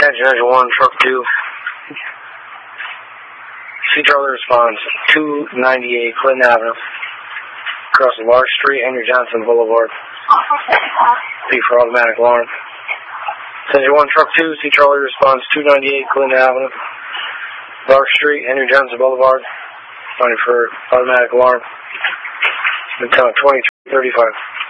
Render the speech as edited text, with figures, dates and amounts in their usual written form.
Attention, Engine 1, Truck 2. C. Charlie responds, 298 Clinton Avenue. Crossing Large Street, Henry Johnson Boulevard. P for automatic alarm. Engine 1, Truck 2, C. Charlie responds, 298 Clinton Avenue. Large Street, Henry Johnson Boulevard. Running for automatic alarm. Midtown 2335.